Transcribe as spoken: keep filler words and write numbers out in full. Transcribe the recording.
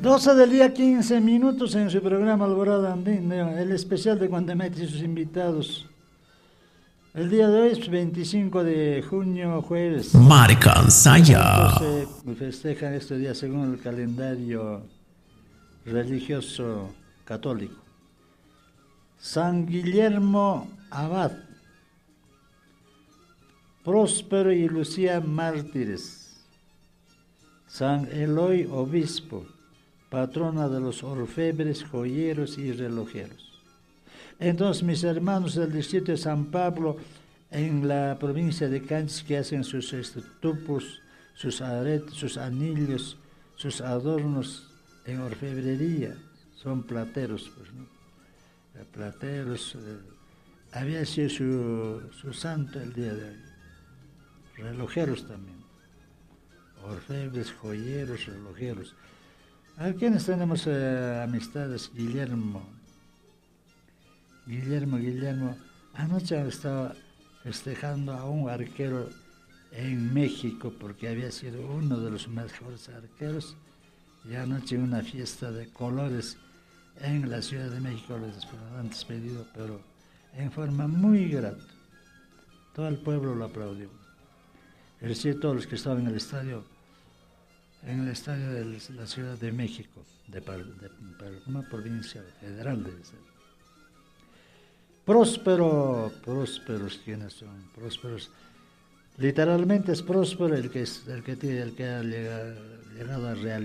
doce del día, quince minutos en su programa Alborada Andina, el especial de Guantemala y sus invitados. El día de hoy es veinticinco de junio, jueves. Marcansaya. Se festeja este día según el calendario religioso católico. San Guillermo Abad, Próspero y Lucía mártires. San Eloy obispo, patrona de los orfebres, joyeros y relojeros. Entonces, mis hermanos del distrito de San Pablo, en la provincia de Cádiz, que hacen sus estupos, sus aretes, sus anillos, sus adornos en orfebrería, son plateros, pues, ¿no? Plateros, eh, había sido su, su santo el día de hoy. Relojeros también, orfebres, joyeros, relojeros. ¿A quienes tenemos eh, amistades? Guillermo, Guillermo, Guillermo. Anoche estaba festejando a un arquero en México porque había sido uno de los mejores arqueros. Y anoche una fiesta de colores en la Ciudad de México les han despedido, pero en forma muy grata. Todo el pueblo lo aplaudió. Es decir, todos los que estaban en el estadio, en el estadio de la Ciudad de México, de, de, de una provincia federal debe ser. Próspero, prósperos, ¿quiénes son? Prósperos, literalmente es próspero el que, es, el que, tiene, el que ha llegado, llegado a realizar